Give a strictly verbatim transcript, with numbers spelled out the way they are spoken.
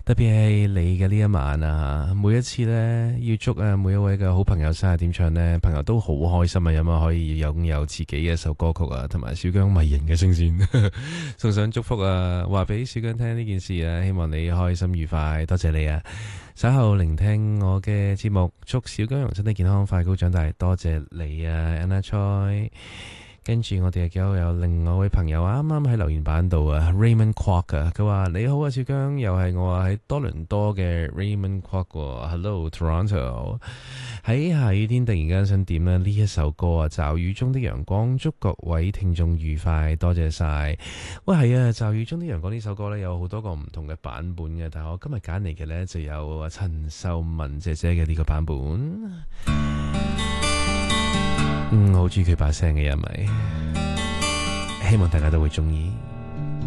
特別係你嘅呢一晚啊，每一次呢，要祝啊每一位嘅好朋友生日點唱呢，朋友都好開心啊，有冇可以擁有自己嘅一首歌曲啊，同埋小姜迷人嘅聲線，送上祝福啊，話俾小姜聽呢件事啊，希望你開心愉快，多謝你啊！稍後聆聽我嘅節目，祝小姜蓉身體健康，快高長大，多謝你啊 Anna Choi。跟住我哋亦有有另外一位朋友啊，啱啱喺留言板度啊 Raymond Kwok 啊，佢話你好啊，小姜，又係我啊喺多倫多嘅 Raymond Kwok。 Hello Toronto。 喺下雨天突然間想點咧呢一首歌啊，驟雨中的陽光，祝各位聽眾愉快，多謝晒。喂，係啊，驟雨中的陽光呢首歌呢，有好多個唔同嘅版本嘅，但係我今日揀嚟嘅呢，就有陳秀雯姐姐嘅呢個版本。嗯，我好中意佢把聲嘅，因為希望大家都會中意。